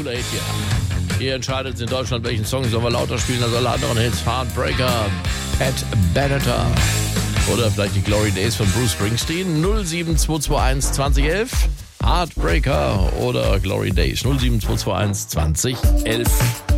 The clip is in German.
late hier. Ihr entscheidet in Deutschland, welchen Song sollen wir lauter spielen als alle anderen Hits. Heartbreaker, Pat Benatar oder vielleicht die Glory Days von Bruce Springsteen. 07221 2011. Heartbreaker oder Glory Days. 07221 2011.